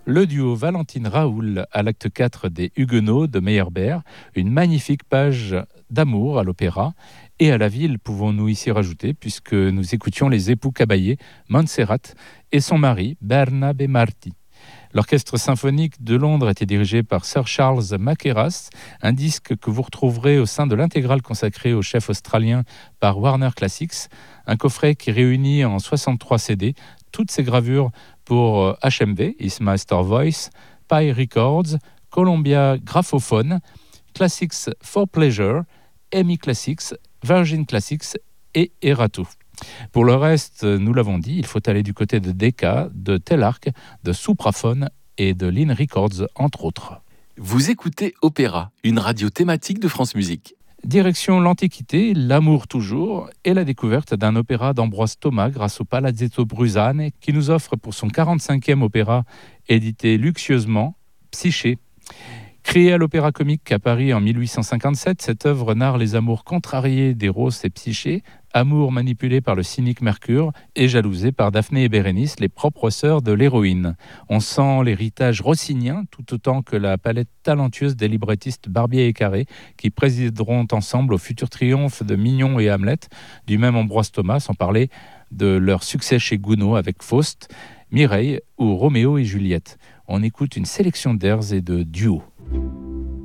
Le duo Valentine-Raoul à l'acte 4 des Huguenots de Meyerbeer, une magnifique page d'amour à l'opéra. Et à la ville, pouvons-nous ici rajouter, puisque nous écoutions les époux Caballé, Montserrat et son mari, Bernabe Marti. L'orchestre symphonique de Londres était dirigé par Sir Charles Mackerras, un disque que vous retrouverez au sein de l'intégrale consacrée au chef australien par Warner Classics, un coffret qui réunit en 63 CD toutes ces gravures pour HMV, His Master Voice, Pye Records, Columbia Graphophone, Classics for Pleasure, EMI Classics, Virgin Classics et Erato. Pour le reste, nous l'avons dit, il faut aller du côté de Decca, de Telarc, de Supraphone et de Linn Records, entre autres. Vous écoutez Opéra, une radio thématique de France Musique. Direction l'Antiquité, l'amour toujours, et la découverte d'un opéra d'Ambroise Thomas grâce au Palazzetto Bruzane, qui nous offre pour son 45e opéra, édité luxueusement, Psyché. Créée à l'Opéra Comique à Paris en 1857, cette œuvre narre les amours contrariés d'Eros et Psyché, amour manipulé par le cynique Mercure et jalousé par Daphné et Bérénice, les propres sœurs de l'héroïne. On sent l'héritage rossinien tout autant que la palette talentueuse des librettistes Barbier et Carré qui présideront ensemble au futur triomphe de Mignon et Hamlet, du même Ambroise Thomas, sans parler de leur succès chez Gounod avec Faust, Mireille ou Roméo et Juliette. On écoute une sélection d'airs et de duos.